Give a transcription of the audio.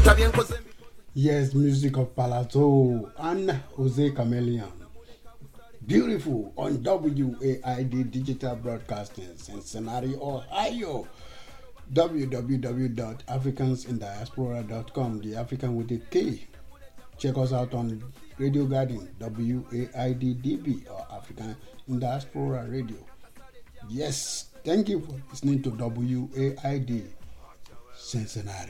Yes, music of Palazzo and Jose Chameleon. Beautiful on WAID Digital Broadcasting, Cincinnati, Ohio. www.africansindiaspora.com, the African with a K. Check us out on Radio Garden, WAIDDB, or African in Diaspora Radio. Yes, thank you for listening to WAID Cincinnati.